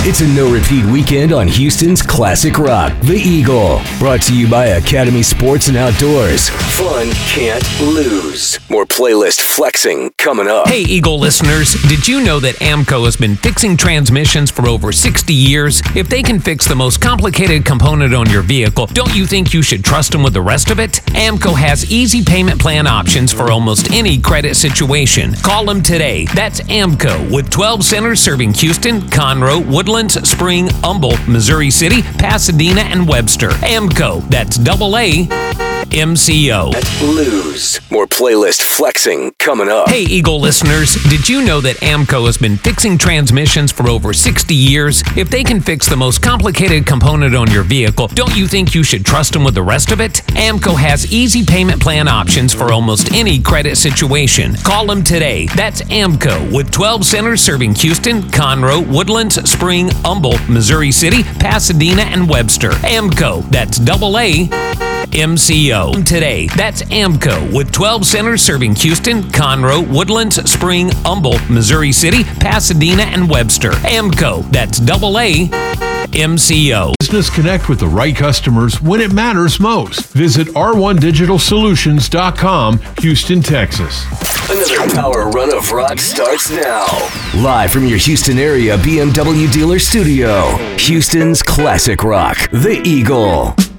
It's a no-repeat weekend on Houston's Classic Rock, The Eagle. Brought to you by Academy Sports and Outdoors. Fun can't lose. More playlist flexing coming up. Hey, Eagle listeners, did you know that AAMCO has been fixing transmissions for over 60 years? If they can fix the most complicated component on your vehicle, don't you think you should trust them with the rest of it? AAMCO has easy payment plan options for almost any credit situation. Call them today. That's AAMCO with 12 centers serving Houston, Conroe, Woodlands, Spring, Humboldt, Missouri City, Pasadena, and Webster. AAMCO, that's AAMCO. Lose. More playlist flexing coming up. Hey, Eagle listeners, did you know that AAMCO has been fixing transmissions for over 60 years? If they can fix the most complicated component on your vehicle, don't you think you should trust them with the rest of it? AAMCO has easy payment plan options for almost any credit situation. Call them today. That's AAMCO with 12 centers serving Houston, Conroe, Woodlands, Spring, Humboldt, Missouri City, Pasadena, and Webster. AAMCO, that's AAMCO. Today, that's AAMCO with 12 centers serving Houston, Conroe, Woodlands, Spring, Humboldt, Missouri City, Pasadena, and Webster. AAMCO, that's AAMCO. Business connect with the right customers when it matters most. Visit r1digitalsolutions.com, Houston, Texas. Another power run of rock starts now. Live from your Houston area BMW dealer studio, Houston's Classic Rock, The Eagle.